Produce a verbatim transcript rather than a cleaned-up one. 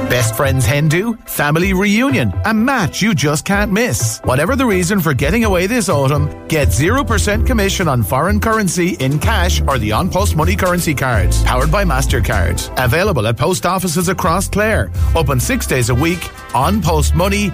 Best friends hen do, family reunion, a match you just can't miss. Whatever the reason for getting away this autumn, get zero percent commission on foreign currency in cash or the On Post Money currency cards. Powered by MasterCard. Available at post offices across Clare. Open six days a week. On Post Money